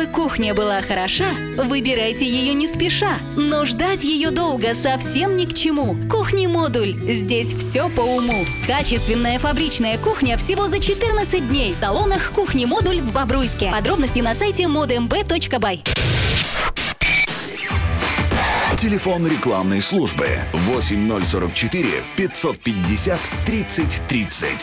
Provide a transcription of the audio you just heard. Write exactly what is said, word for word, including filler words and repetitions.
кухня была хороша, выбирайте ее не спеша. Но ждать ее долго совсем ни к чему. Кухни-модуль. Здесь все по уму. Качественная фабричная кухня всего за четырнадцать дней. В салонах Кухни-модуль в Бобруйске. Подробности на сайте модмб точка бай. Телефон рекламной службы восемь ноль сорок четыре пятьсот пятьдесят тридцать тридцать.